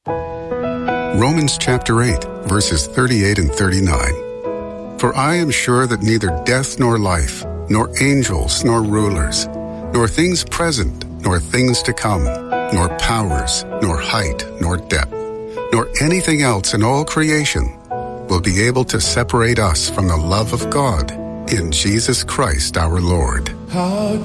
Romans chapter 8, verses 38 and 39. For I am sure that neither death nor life, nor angels nor rulers, nor things present, nor things to come, nor powers, nor height, nor depth, nor anything else in all creation will be able to separate us from the love of God in Jesus Christ our Lord. How